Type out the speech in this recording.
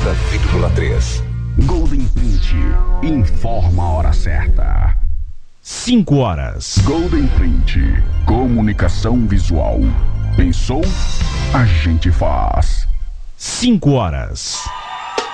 90,3. Golden Print informa a hora certa. 5 horas. Golden Print, comunicação visual. Pensou? A gente faz. 5 horas.